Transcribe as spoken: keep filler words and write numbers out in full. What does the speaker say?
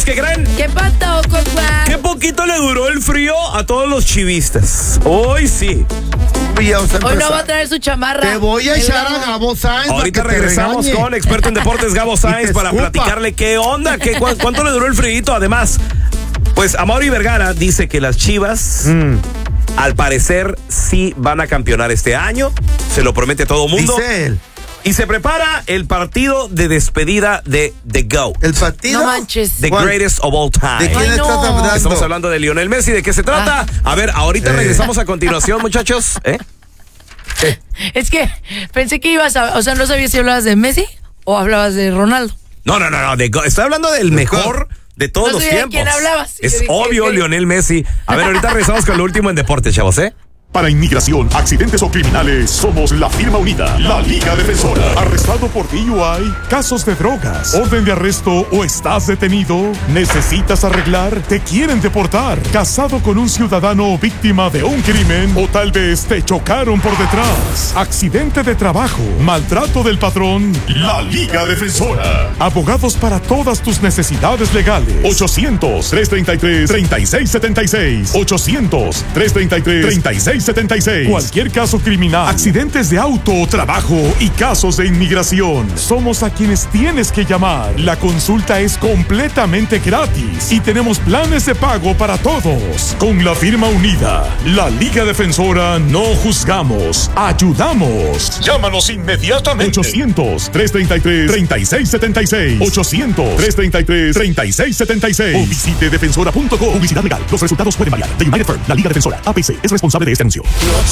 chavos, ¿qué creen? ¿Qué pasó, compa? Qué poquito le duró el frío a todos los chivistas. Hoy sí. Hoy no va a traer su chamarra. Te voy a echar a Gabo Sáenz. Ahorita regresamos con experto en deportes Gabo Sáenz para escupa. platicarle qué onda, qué, cu cuánto le duró el frío. Además, pues Amaury Vergara dice que las Chivas, mm. al parecer, sí van a campeonar este año. Se lo promete todo el mundo. Dice él. Y se prepara el partido de despedida de The GOAT. ¿El partido? No manches. The ¿Cuál? greatest of all time. ¿De quién Ay, estás no. hablando? Estamos hablando de Lionel Messi. ¿De qué se trata? Ah. A ver, ahorita Eh. regresamos a continuación, muchachos. ¿Eh? Es que pensé que ibas a... O sea, no sabía si hablabas de Messi o hablabas de Ronaldo. No, no, no, no. De, estoy hablando del mejor de todos No los sabía de tiempos. quién hablabas. Es Yo dije, obvio, ¿qué? Lionel Messi. A ver, ahorita regresamos con lo último en deportes, chavos, ¿eh? Para inmigración, accidentes o criminales, somos la firma unida, la Liga Defensora. ¿Arrestado por D U I? ¿Casos de drogas? ¿Orden de arresto o estás detenido? ¿Necesitas arreglar? ¿Te quieren deportar? ¿Casado con un ciudadano víctima de un crimen? ¿O tal vez te chocaron por detrás? ¿Accidente de trabajo? ¿Maltrato del patrón? La Liga Defensora. Abogados para todas tus necesidades legales. ochocientos, trescientos treinta y tres, treinta y seis setenta y seis. ochocientos, trescientos treinta y tres, treinta y seis setenta y seis. Cualquier caso criminal, accidentes de auto o trabajo y casos de inmigración. Somos a quienes tienes que llamar. La consulta es completamente gratis y tenemos planes de pago para todos. Con la firma unida, la Liga Defensora, no juzgamos, ayudamos. Llámanos inmediatamente. ochocientos, trescientos treinta y tres, treinta y seis setenta y seis. ochocientos, trescientos treinta y tres, treinta y seis setenta y seis. O visite defensora punto com. Publicidad legal. Los resultados pueden variar. The United Firm, la Liga Defensora. A P C es responsable de este anuncio.